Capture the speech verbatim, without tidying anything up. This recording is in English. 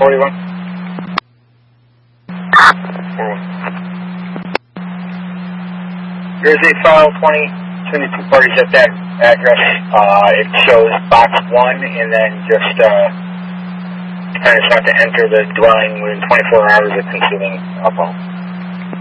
forty-one. Here's a file twenty, between the two parties at that address. Uh, it shows box one, and then just uh, kind of not to enter the dwelling within twenty-four hours of consuming alcohol.